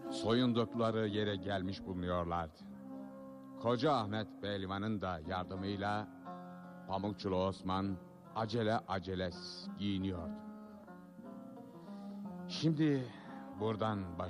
Soyundukları yere gelmiş bulunuyorlardı. Koca Ahmet Pehlivan'ın da yardımıyla Pamukçulu Osman acele giyiniyordu. Şimdi buradan